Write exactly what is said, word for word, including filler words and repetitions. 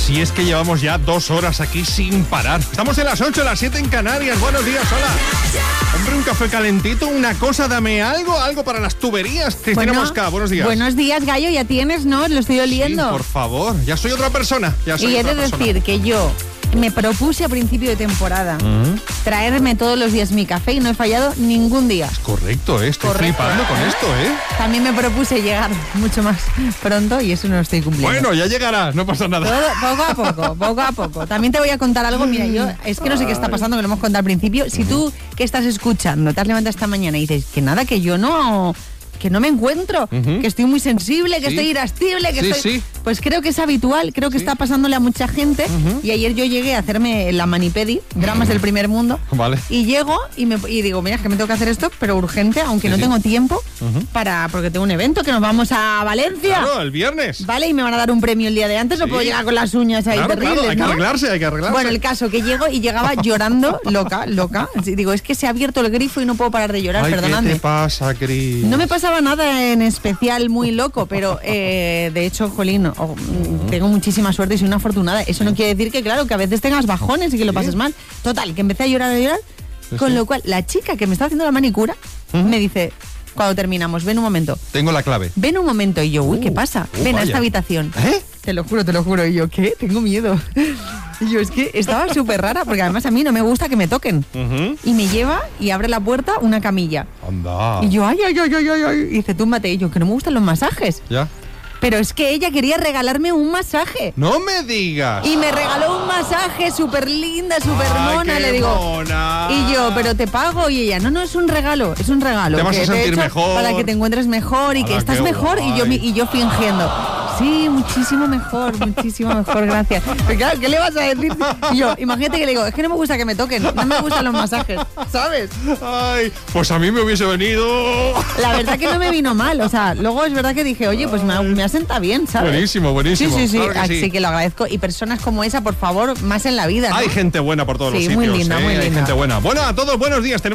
Si es que llevamos ya dos horas aquí sin parar. Estamos en las ocho, las siete en Canarias. Buenos días, hola. Hombre, un café calentito, una cosa, dame algo, algo para las tuberías. Cristina Bueno, Mosca, buenos días. Buenos días, Gallo, ya tienes, ¿no? Lo estoy oliendo. Sí, por favor, ya soy otra persona. Ya soy y he otra de persona. decir que yo me propuse a principio de temporada Uh-huh. traerme todos los días mi café y no he fallado ningún día. Correcto, eh, estoy Correcto, flipando con ¿eh? esto, ¿eh? También me propuse llegar mucho más pronto y eso no lo estoy cumpliendo. Bueno, ya llegarás, no pasa nada. Todo, poco a poco, poco a poco. También te voy a contar algo. Mira, yo es que no sé qué está pasando, que lo hemos contado al principio. Si tú que estás escuchando, te has levantado esta mañana y dices que nada, que yo no... que no me encuentro, Ujú. que estoy muy sensible, que Sí. estoy irascible, que Sí, estoy... sí. Pues creo que es habitual, creo que Sí. está pasándole a mucha gente. Ujú. Y ayer yo llegué a hacerme la manipedi, dramas del primer mundo. Vale. Y llego y, me, y digo, mira, es que me tengo que hacer esto, pero urgente, aunque Sí, no sí. tengo tiempo, Ujú. para porque tengo un evento, que nos vamos a Valencia. Claro, el viernes. Vale, y me van a dar un premio el día de antes, no Sí. puedo llegar con las uñas ahí Claro, terribles, claro, hay que ¿no? arreglarse, hay que arreglarse. Bueno, el caso que llego y llegaba llorando, loca, loca. Sí, digo, es que se ha abierto el grifo y no puedo parar de llorar, Ay, perdonadme. ¿qué te pasa, Cris? No me pasaba nada en especial muy loco, pero eh, de hecho, jolín, oh, mm, tengo muchísima suerte y soy una afortunada. Eso no quiere decir que, claro, que a veces tengas bajones y que lo pases mal. Total, que empecé a llorar, a llorar. Sí, Con sí. lo cual, la chica que me está haciendo la manicura me dice, cuando terminamos, ven un momento. Tengo la clave. Ven un momento. Y yo, uy, ¿qué pasa? uh, Ven a vaya. esta habitación. ¿Eh? Te lo juro, te lo juro. Y yo, ¿qué? Tengo miedo. Y yo, es que estaba súper rara, porque además a mí no me gusta que me toquen. Ujú. Y me lleva y abre la puerta una camilla. Anda. Y yo, ay, ay, ay, ay, ay, ay. Y dice, túmbate. Y yo, que no me gustan los masajes. ¿Ya? Pero es que ella quería regalarme un masaje. ¡No me digas! Y me regaló un masaje súper linda, súper Ay, mona. qué Le digo. mona. Y yo, pero te pago. Y ella, no, no, es un regalo, es un regalo. Te vas a que he sentir hecho mejor. Para que te encuentres mejor y Ala, que estás qué mejor. Y yo, guay. y yo fingiendo. Sí, muchísimo mejor, muchísimo mejor, gracias. Pero claro, ¿qué le vas a decir? Y yo, imagínate que le digo, es que no me gusta que me toquen, no me gustan los masajes, ¿sabes? Ay, pues a mí me hubiese venido. La verdad que no me vino mal, o sea, luego es verdad que dije, oye, pues me, ha- me asenta bien, ¿sabes? Buenísimo, buenísimo. Sí, sí, sí, Claro que así sí. que lo agradezco. Y personas como esa, por favor, más en la vida, ¿no? Hay gente buena por todos Sí, los muy sitios. linda, ¿eh? muy Hay linda. gente buena. Bueno, a todos buenos días. Tenemos